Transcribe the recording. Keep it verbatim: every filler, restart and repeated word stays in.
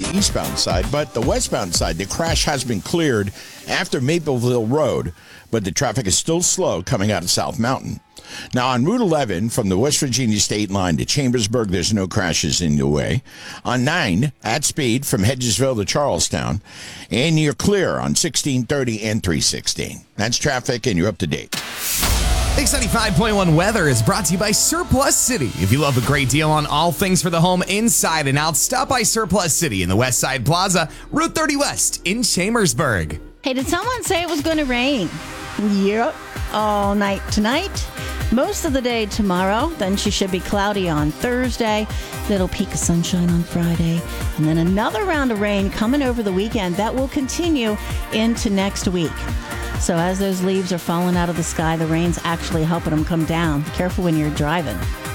the eastbound side, but the westbound side, the crash has been cleared after Mapleville Road, but the traffic is still slow coming out of South Mountain. Now, on Route eleven, from the West Virginia state line to Chambersburg, there's no crashes in the way. On nine, at speed from Hedgesville to Charlestown. And you're clear on sixteen thirty and three sixteen. That's traffic, and you're up to date. X ninety-five point one weather is brought to you by Surplus City. If you love a great deal on all things for the home inside and out, stop by Surplus City in the West Side Plaza, Route thirty West in Chambersburg. Hey, did someone say it was going to rain? Yep. All night tonight. Most of the day tomorrow. Then she should be cloudy on Thursday. Little peak of sunshine on Friday. And then another round of rain coming over the weekend. That will continue into next week. So as those leaves are falling out of the sky, the rain's actually helping them come down. Careful when you're driving.